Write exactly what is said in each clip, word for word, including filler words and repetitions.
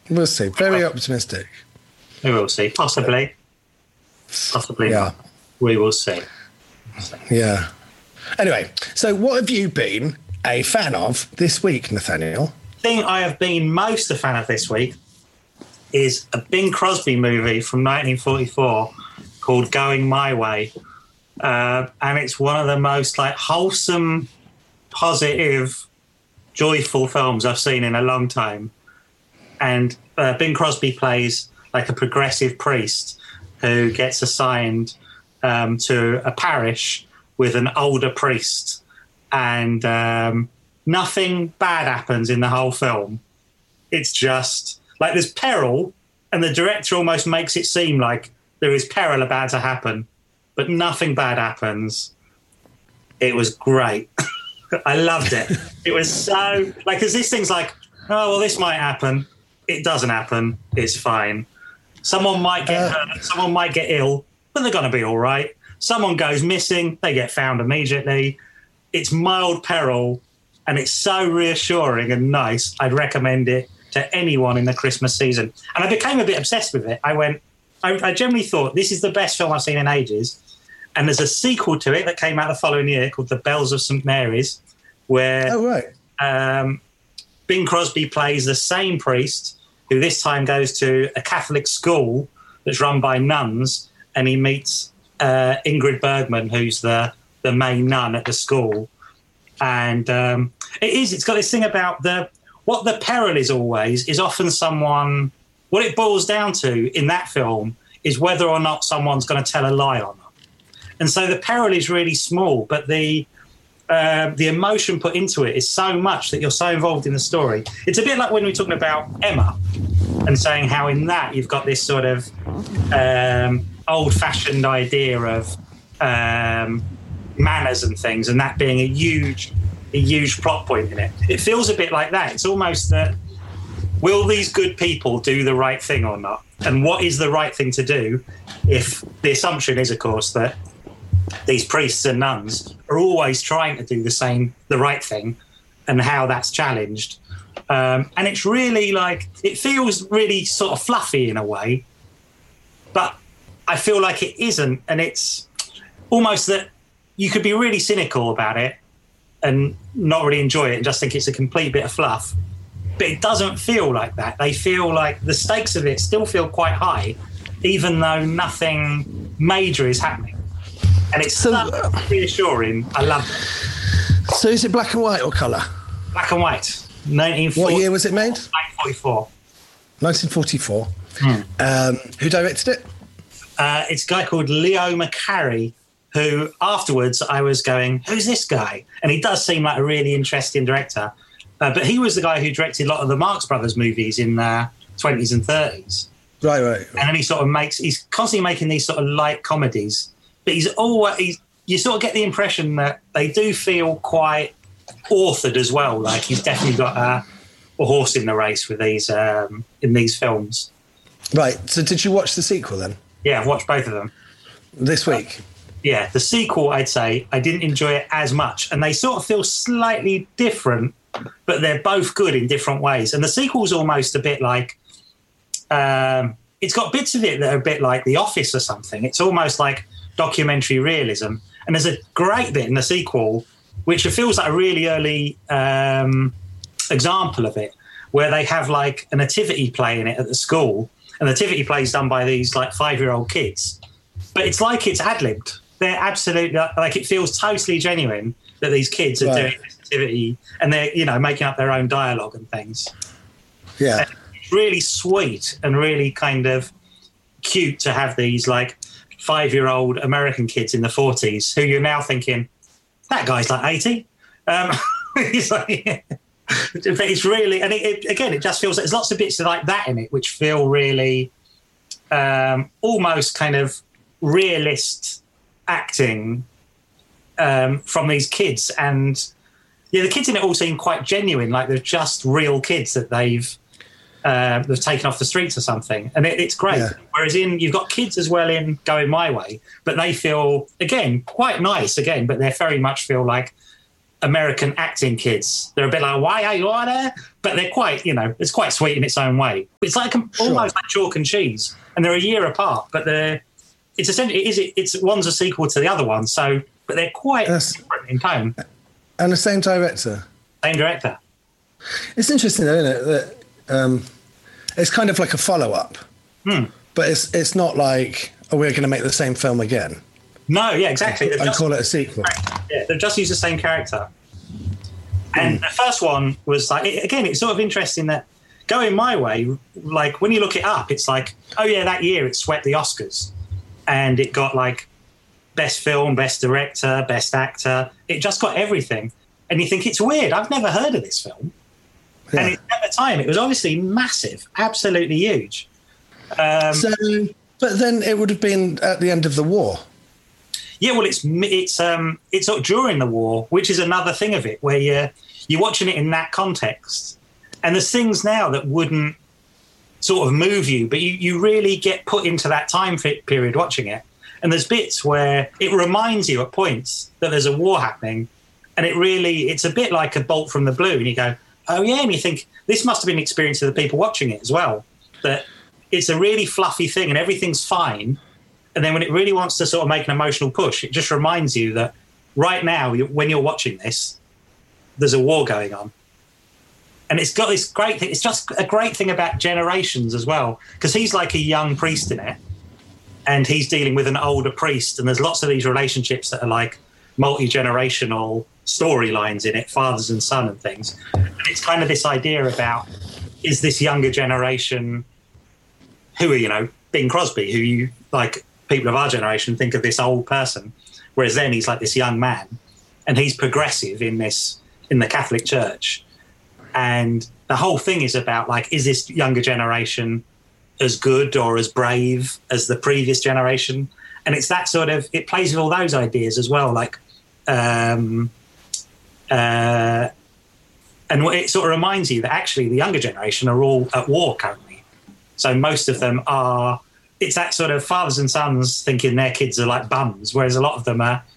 We'll see. Very optimistic. We will see. Possibly. Possibly Yeah. not. We will see. Yeah. Anyway, so what have you been a fan of this week, Nathaniel? The thing I have been most a fan of this week is a Bing Crosby movie from nineteen forty-four called Going My Way. Uh, and it's one of the most like wholesome, positive, joyful films I've seen in a long time. And uh, Bing Crosby plays like a progressive priest who gets assigned um, to a parish with an older priest. And um, nothing bad happens in the whole film. It's just like there's peril, and the director almost makes it seem like there is peril about to happen, but nothing bad happens. It was great. I loved it. It was so like, because these things like, oh, well, this might happen. It doesn't happen. It's fine. Someone might get Uh, hurt. Someone might get ill, but they're going to be all right. Someone goes missing. They get found immediately. It's mild peril, and it's so reassuring and nice. I'd recommend it to anyone in the Christmas season. And I became a bit obsessed with it. I went, I, I generally thought this is the best film I've seen in ages. And there's a sequel to it that came out the following year called The Bells of Saint Mary's, where Oh, right. um, Bing Crosby plays the same priest who this time goes to a Catholic school that's run by nuns, and he meets uh, Ingrid Bergman, who's the, the main nun at the school. And um, it is, it's got this thing about the what the peril is always is often someone, what it boils down to in that film is whether or not someone's going to tell a lie or not. And so the peril is really small, but the uh, the emotion put into it is so much that you're so involved in the story. It's a bit like when we're talking about Emma and saying how in that you've got this sort of um, old-fashioned idea of um, manners and things, and that being a huge, a huge plot point in it. It feels a bit like that. It's almost that, will these good people do the right thing or not? And what is the right thing to do if the assumption is, of course, that these priests and nuns are always trying to do the same, the right thing, and how that's challenged. Um, and it's really like, it feels really sort of fluffy in a way, but I feel like it isn't. And it's almost that you could be really cynical about it and not really enjoy it and just think it's a complete bit of fluff. But it doesn't feel like that. They feel like the stakes of it still feel quite high, even though nothing major is happening. And it's so uh, reassuring. I love it. So is it black and white or colour? Black and white. nineteen forty What year was it made? nineteen forty-four. nineteen forty-four. Hmm. Um, who directed it? Uh, it's a guy called Leo McCarey, who afterwards I was going, who's this guy? And he does seem like a really interesting director. Uh, but he was the guy who directed a lot of the Marx Brothers movies in the twenties and thirties. Right, right, right. And then he sort of makes, he's constantly making these sort of light comedies. But he's always, he's, you sort of get the impression that they do feel quite authored as well. Like he's definitely got a, a horse in the race with these um, in these films. Right. So did you watch the sequel then? Yeah, I've watched both of them. This week? Yeah, the sequel, I'd say, I didn't enjoy it as much. And they sort of feel slightly different, but they're both good in different ways. And the sequel's almost a bit like, um, it's got bits of it that are a bit like The Office or something. It's almost like documentary realism. And there's a great bit in the sequel, which feels like a really early um, example of it, where they have like a nativity play in it at the school. And the nativity play is done by these like five-year-old kids. But it's like it's ad-libbed. They're absolutely, like it feels totally genuine that these kids are right. doing this nativity and they're, you know, making up their own dialogue and things. Yeah. And it's really sweet and really kind of cute to have these like five-year-old American kids in the forties who you're now thinking, that guy's like eighty. Um, it's like, but it's really, and it, it, again, it just feels like there's lots of bits like that in it which feel really um, almost kind of realist acting um, from these kids. And yeah, the kids in it all seem quite genuine, like they're just real kids that they've uh, they've taken off the streets or something. And it, it's great. Yeah. Whereas in, you've got kids as well in Going My Way, but they feel, again, quite nice again, but they very much feel like American acting kids. They're a bit like, why are you on there? But they're quite, you know, it's quite sweet in its own way. It's like a, Sure. almost like chalk and cheese, and they're a year apart. But they're it's essentially it is it's one's a sequel to the other one. So, but they're quite Yes. different in tone. And the same director. Same director. It's interesting, though, isn't it? That um, it's kind of like a follow-up, Hmm. but it's it's not like, oh, we're going to make the same film again No, yeah, exactly. They've and just, call it a sequel. yeah, they've just used the same character. And the first one was like, it, again, it's sort of interesting that going my way, like when you look it up, it's like, oh yeah, that year it swept the Oscars and it got like best film, best director, best actor. It just got everything. And you think it's weird. I've never heard of this film. Yeah. And it, at the time, it was obviously massive, absolutely huge. Um, So, but then it would have been at the end of the war. Yeah, well, it's it's um it's sort of during the war, which is another thing of it, where you're you're watching it in that context, and there's things now that wouldn't sort of move you, but you, you really get put into that time fi- period watching it, and there's bits where it reminds you at points that there's a war happening, and it really it's a bit like a bolt from the blue, and you go, oh yeah, and you think this must have been an experience of the people watching it as well, that it's a really fluffy thing and everything's fine. And then when it really wants to sort of make an emotional push, it just reminds you that right now, you- when you're watching this, there's a war going on. And it's got this great thing. It's just a great thing about generations as well, because he's like a young priest in it, and he's dealing with an older priest. And there's lots of these relationships that are like multi-generational storylines in it, fathers and son and things. And it's kind of this idea about, is this younger generation who are, you know, Bing Crosby, who you, like, people of our generation think of this old person, whereas then he's like this young man, and he's progressive in this in the Catholic Church, and the whole thing is about like, is this younger generation as good or as brave as the previous generation? And it's that sort of, it plays with all those ideas as well, like um uh and it sort of reminds you that actually the younger generation are all at war currently, so most of them are. It's that sort of fathers and sons thinking their kids are like bums, whereas a lot of them are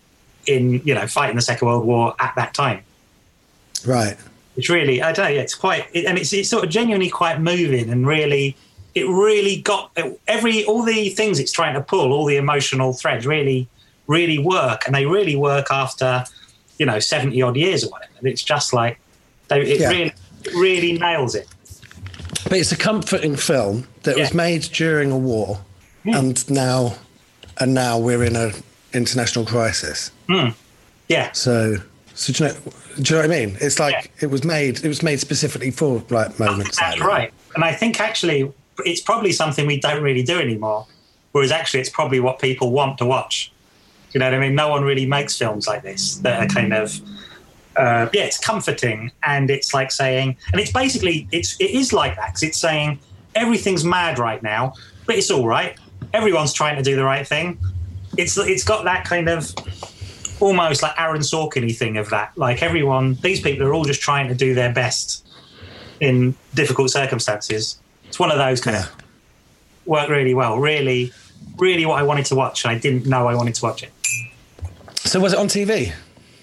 in, you know, fighting the Second World War at that time. Right. It's really, I don't know, it's quite, it, and it's, it's sort of genuinely quite moving, and really, it really got every, all the things it's trying to pull, all the emotional threads really, really work, and they really work after, you know, seventy odd years or whatever. And it's just like, they, it Yeah. really, it really nails it. But it's a comforting film that Yeah. was made during a war, Mm. and now, and now we're in a international crisis. Mm. Yeah. So, so do you know, do you know what I mean? It's like Yeah. it was made. It was made specifically for like moments. That's like that. right. And I think actually it's probably something we don't really do anymore, whereas actually it's probably what people want to watch. You know what I mean? No one really makes films like this that are kind of, uh, yeah, it's comforting, and it's like saying, and it's basically, it's, it is like that, because it's saying everything's mad right now, but it's all right. Everyone's trying to do the right thing. It's It's got that kind of almost like Aaron Sorkin-y thing of that. Like everyone, these people are all just trying to do their best in difficult circumstances. It's one of those kind Yeah. of work really well. Really, really what I wanted to watch, and I didn't know I wanted to watch it. So was it on T V?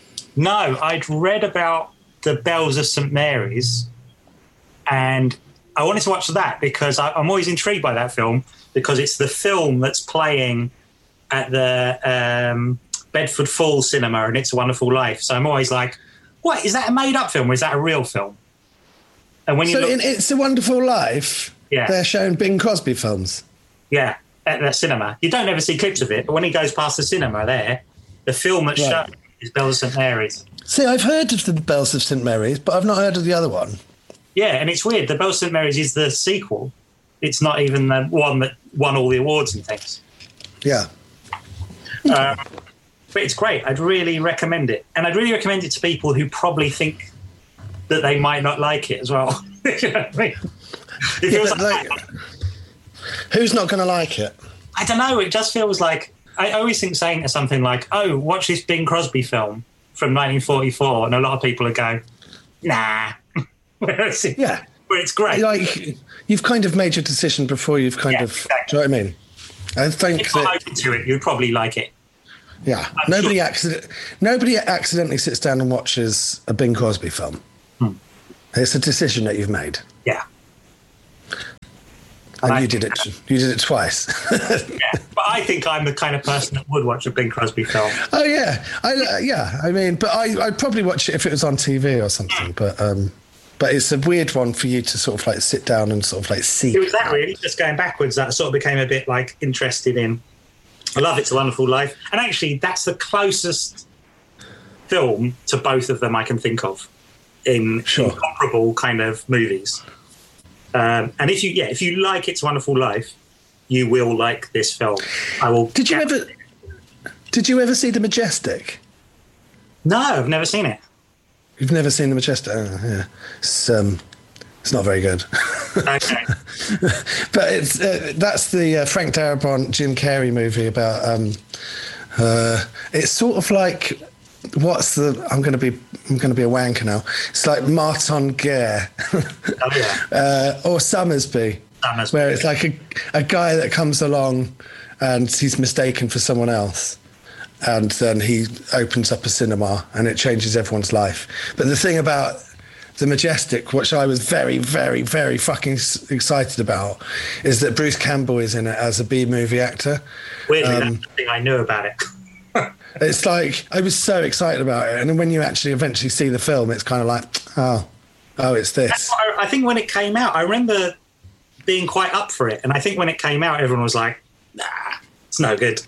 No, I'd read about the Bells of Saint Mary's, and I wanted to watch that because I, I'm always intrigued by that film, because it's the film that's playing at the um, Bedford Falls Cinema and It's a Wonderful Life. So I'm always like, what, is that a made-up film or is that a real film? And when you So look, in It's a Wonderful Life, Yeah. they're showing Bing Crosby films. yeah, at the cinema, you don't ever see clips of it, but when he goes past the cinema there, the film that's Right. shown is Bells of Saint Mary's. See, I've heard of the Bells of Saint Mary's, but I've not heard of the other one. Yeah, and it's weird. The Bells of Saint Mary's is the sequel. It's not even the one that won all the awards and things. Yeah. Um, but it's great. I'd really recommend it. And I'd really recommend it to people who probably think that they might not like it as well. You know what I mean? It Yeah, feels but like, like, who's not going to like it? I don't know. It just feels like, I always think saying to something like, oh, watch this Bing Crosby film from nineteen forty-four. And a lot of people would go, nah. Whereas it- Yeah. Where it's great. Like, you've kind of made your decision before you've kind Yeah, of. exactly. Do you know what I mean? I think If you're that. open to it, you'd probably like it. Yeah, I'm nobody sure. accident nobody accidentally sits down and watches a Bing Crosby film. Hmm. It's a decision that you've made, Yeah. and I- you did it. You did it twice. Yeah. But I think I'm the kind of person that would watch a Bing Crosby film. Oh yeah, I, uh, yeah. I mean, but I, I'd probably watch it if it was on T V or something. But um, but it's a weird one for you to sort of like sit down and sort of like see. It was that really, just going backwards, that I sort of became a bit like interested in I love It's a Wonderful Life. And actually, that's the closest film to both of them I can think of in, Sure. in comparable kind of movies. Um, and if you, yeah, if you like It's a Wonderful Life, you will like this film. I will. Did you ever? Did you ever see The Majestic? No, I've never seen it. You've never seen The Majestic? Oh, yeah, it's um, it's not very good. Okay. But it's uh, that's the uh, Frank Darabont, Jim Carrey movie about. Um, uh, it's sort of like. What's the? I'm going to be. I'm going to be a wanker now. It's like Martin Guerre, Oh, yeah. uh, or Summersby, Summersby. where it's like a a guy that comes along, and he's mistaken for someone else, and then he opens up a cinema, and it changes everyone's life. But the thing about The Majestic, which I was very, very, very fucking s- excited about, is that Bruce Campbell is in it as a B movie actor. Weirdly, Um, that's the thing I knew about it. It's like I was so excited about it, and then when you actually eventually see the film, it's kind of like, oh, oh, it's this. I, I think when it came out, I remember being quite up for it. And I think when it came out, everyone was like, nah, it's no good.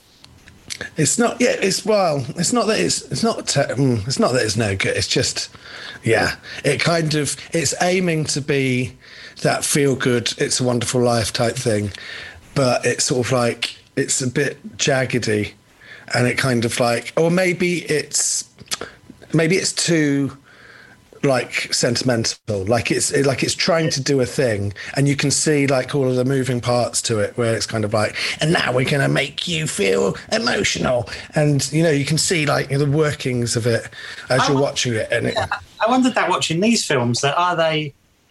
It's not. Yeah, it's well. It's not that it's. It's not. Te- mm, it's not that it's no good. It's just, yeah. It kind of. It's aiming to be that feel good. It's a Wonderful Life type thing, but it's sort of like it's a bit jaggedy, and it kind of like, or maybe it's, maybe it's too, like sentimental. Like it's it, like it's trying to do a thing, and you can see like all of the moving parts to it, where it's kind of like, and now we're going to make you feel emotional, and you know you can see like the workings of it as I you're won- watching it, and it, I wondered that watching these films, that are they,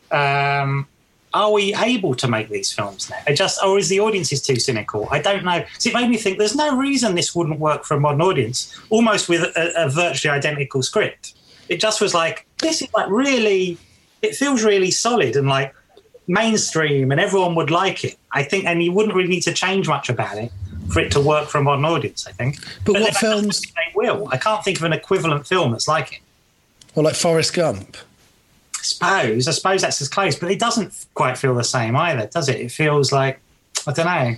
um, are we able to make these films now? It just, or is the audience is too cynical? I don't know. So it made me think there's no reason this wouldn't work for a modern audience, almost with a, a virtually identical script. It just was like, this is like really, it feels really solid and like mainstream, and everyone would like it, I think, and you wouldn't really need to change much about it for it to work for a modern audience, I think. But then what I don't films- think they will. I can't think of an equivalent film that's like it. or like Forrest Gump. I suppose, I suppose that's as close, but it doesn't quite feel the same either, does it? It feels like, I don't know.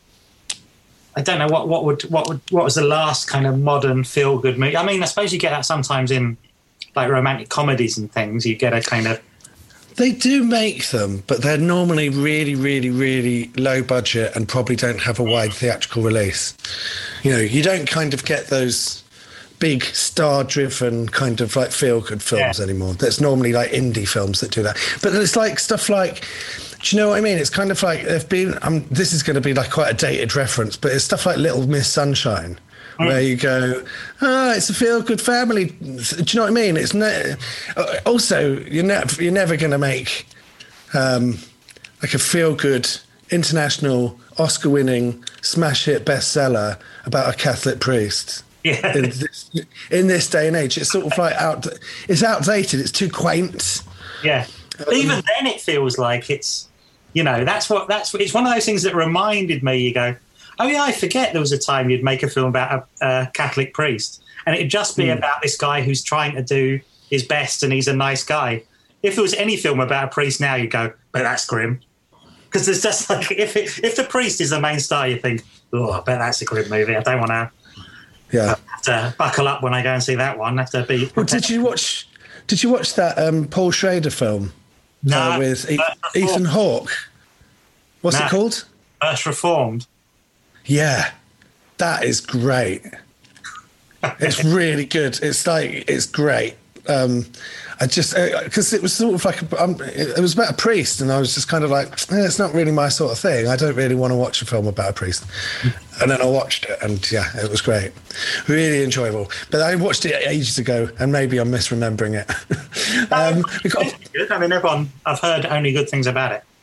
I don't know what, what would what would what was the last kind of modern feel good movie. I mean, I suppose you get that sometimes in like romantic comedies and things. You get a kind of They do make them, but they're normally really, really, really low budget and probably don't have a wide theatrical release. You know, you don't kind of get those big star-driven kind of like feel-good films Yeah. anymore. That's normally like indie films that do that. But it's like stuff like, do you know what I mean? It's kind of like they've been. Um, this is going to be like quite a dated reference, but it's stuff like Little Miss Sunshine, where you go, ah, it's a feel-good family. Do you know what I mean? It's ne- uh, also you're never you're never going to make um, like a feel-good international Oscar-winning smash hit bestseller about a Catholic priest. yeah. In this, in this day and age, it's sort of like out. It's outdated. It's too quaint. Yeah. But even then, it feels like it's, you know, that's what, that's what, it's one of those things that reminded me, you go, oh yeah, I forget there was a time you'd make a film about a, a Catholic priest, and it'd just be about this guy who's trying to do his best and he's a nice guy. If there was any film about a priest now, you'd go, but that's grim. Because there's just like, if it, if the priest is the main star, you think, oh, I bet that's a grim movie. I don't want to Yeah. have to buckle up when I go and see that one. I have to be. Well, did you watch? Did you watch that um, Paul Schrader film No, uh, with E- First Reformed. Ethan Hawke? What's No. it called? First Reformed. Yeah, that is great. It's really good. It's like it's great. Um, I just because it was sort of like a, um, it was about a priest, and I was just kind of like, eh, it's not really my sort of thing. I don't really want to watch a film about a priest. And then I watched it, and yeah, it was great, really enjoyable. But I watched it ages ago, and maybe I'm misremembering it. um, we got- It's good. I mean, everyone, I've heard only good things about it.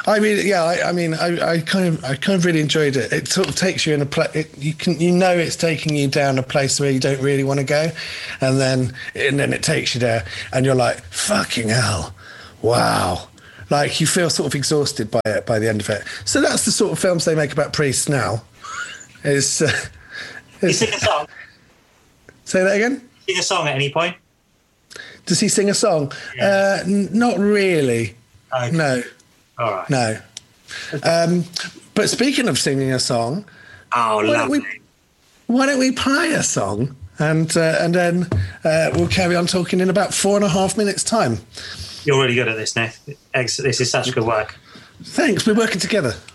I mean, yeah, I, I mean, I, I kind of, I kind of really enjoyed it. It sort of takes you in a place. You can, you know, it's taking you down a place where you don't really want to go, and then, and then it takes you there, and you're like, fucking hell, wow. Like you feel sort of exhausted by it by the end of it. So that's the sort of films they make about priests now. Is uh, you sing a song? Say that again. Sing a song at any point? Does he sing a song? Yeah. Uh, n- not really. Okay. No. All right. No. Um, but speaking of singing a song, oh, why lovely. Don't we, why don't we play a song and uh, and then uh, we'll carry on talking in about four and a half minutes' time. You're really good at this, Nick. This is such good work. Thanks. We're working together.